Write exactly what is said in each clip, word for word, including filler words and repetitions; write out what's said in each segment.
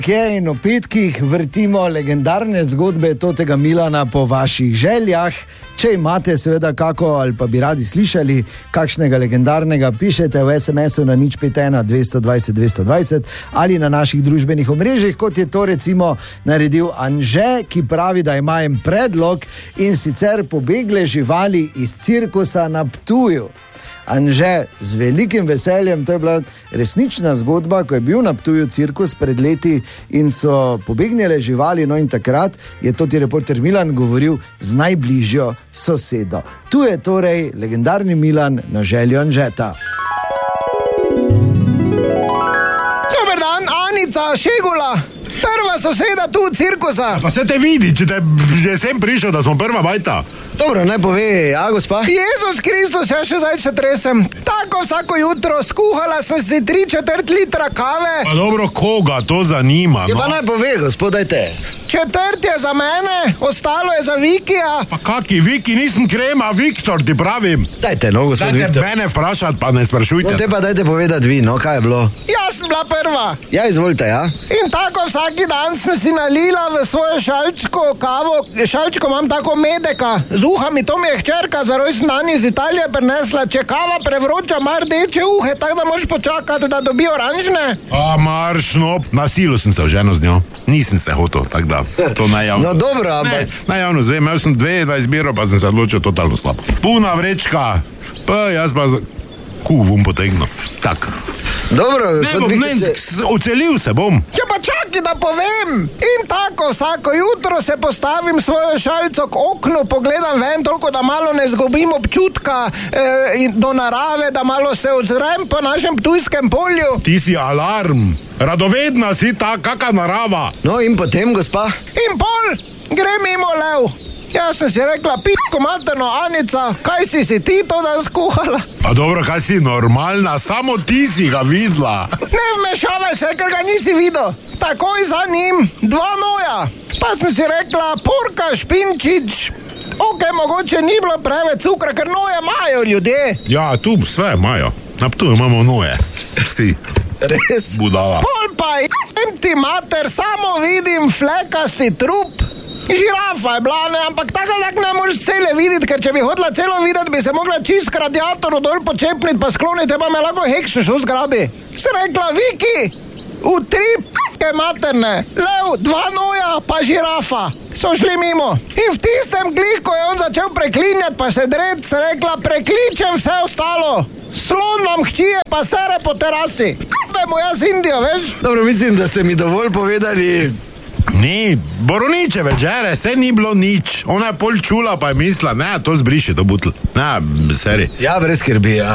Kje in o petkih vrtimo legendarne zgodbe Totega Milana po vaših željah. Če imate seveda kako ali pa bi radi slišali kakšnega legendarnega, pišete v es em esu na nič pet ena dvesto dvajset dvesto dvajset ali na naših družbenih omrežjih, kot je to recimo naredil Anže, ki pravi, da ima en predlog, in sicer pobegle živali iz cirkusa na Ptuju. Anže, z velikim veseljem, to je bila resnična zgodba, ko je bil na Ptuju cirkus pred leti in so pobegnile živali, no in takrat je toti reporter Milan govoril z najbližjo sosedo. Tu je torej legendarni Milan na željo Anžeta. Dober dan, Anica Šegula, prva soseda tu v cirkusa. Pa se te vidi, če te že sem prišel, da smo prva bajta. Dobro, naj pove, a gospa? Jezus Kristus, ja še zdaj se tresem. Tako vsako jutro skuhala sem si tri četrt litra kave. Pa dobro, koga to zanima? Je pa No? naj pove, gospod, dajte. Četrt je za mene, ostalo je za Vikija. Pa kaki Viki, nisem krema, Viktor, ti pravim. Dajte, no, gospod Dajte Viktor. mene vprašati, pa ne sprašujte. No, te pa dajte povedati vi, no, kaj je bilo? Jaz sem bila prva. Ja, izvolite, ja? In tako vsaki dan sem si nalila v svojo šalčko kavo. Šalčko imam tako medeka. Z uhami, to mi je hčerka za rojstni dan iz Italije prinesla. Če kava prevroča, ima rdeče uhe, tako da moraš počakati, da dobi oranžne. A marš, no, na silu sem se oženil z njo. Nisem se hotel, tako da, to najjavno. No, dobro, ampak- Ne, najjavno zvem, imel sem dve na izbiro, pa sem se odločil totalno slabo. Puna vrečka, pa jaz pa z... kuvum potegnil. Tak. Dobro, Ne gospod bom, ne, Viktor, s- ocelil se bom. Ja pa čakaj, da povem. In tako vsako jutro se postavim svojo šalico k oknu, pogledam ven, toliko da malo ne zgubim občutka eh, in do narave, da malo se ozrem po našem ptujskem polju. Ti si alarm. Radovedna si ta, kaka narava. No, in potem, gospa? In pol gre mimo lev. Jaz sem si rekla, pitko materno, Anica, kaj si si ti to dan skuhala? Pa dobro, kaj si normalna, samo ti si ga videla. Ne vmešavaj se, ker ga nisi videl. Takoj za njim dva noja. Pa sem si rekla, porka, špinčič. Ok, mogoče ni bilo preveč cukra, ker noje imajo ljudje. Ja, tu sve imajo. Na Ptuju imamo noje. Vsi. Res? Budala. Pol pa jem ti mater, samo vidim flekasti trup. Žirafa je bila, ne, ampak tako tak ne moreš cele videti, ker če bi hodila celo videti, bi se mogla čist k radiatoru dol počepniti, pa skloniti, pa me lahko heksu šel zgrabi. Se rekla, Viki, v tri p***ke materne, lev, dva noja, pa žirafa, so šli mimo. In v tistem glih, ko je on začel preklinjati, pa se dret, se rekla, prekličem vse ostalo. Slon nam hčije, pa sere po terasi. P***emo jaz Indijo, veš? Dobro, mislim, da ste mi dovolj povedali. Ni, Boroniče večere, se ni bilo nič. Ona je pol čula, pa je mislila, ne, to zbriši do butl. Ne, seri. Ja, brez skrbi, ja.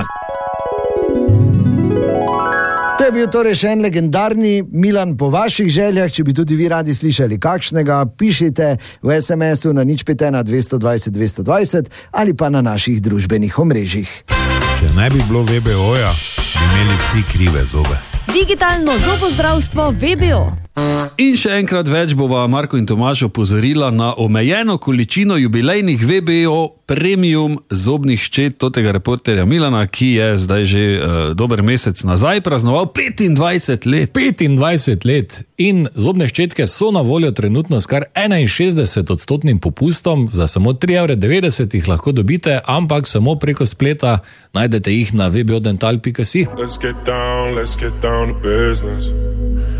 To je bil torej še en legendarni Milan po vaših željah. Če bi tudi vi radi slišali kakšnega, pišite v es em esu na nič pet ena dvesto dvajset dvesto dvajset ali pa na naših družbenih omrežjih. Če ne bi bilo ve be oja, bi imeli vsi krive zobe. Digitalno zobozdravstvo ve be o. In še enkrat več bova Marko in Tomaž opozorila na omejeno količino jubilejnih ve be o premium zobnih ščet totega reporterja Milana, ki je zdaj že uh, dober mesec nazaj praznoval petindvajset let. petindvajset let in zobne ščetke so na voljo trenutno s kar enainšestdeset odstotnim popustom, za samo tri evre devetdeset jih lahko dobite, ampak samo preko spleta. Najdete jih na ve be o dental pika si. Let's get down, let's get down to business.